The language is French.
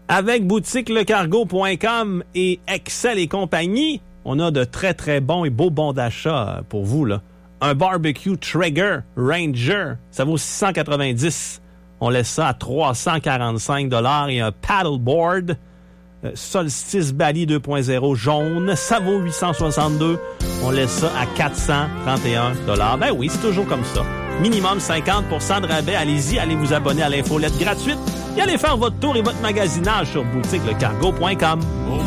Avec boutiquelecargo.com et Excel et compagnie, on a de très, très bons et beaux bons d'achat pour vous, là. Un barbecue Traeger Ranger, ça vaut 690. On laisse ça à 345 $ et un paddleboard Solstice Bally 2.0 jaune, ça vaut 862. On laisse ça à 431 $. Ben oui, c'est toujours comme ça. Minimum 50% de rabais. Allez-y, allez vous abonner à l'infolette gratuite et allez faire votre tour et votre magasinage sur boutiquelecargo.com.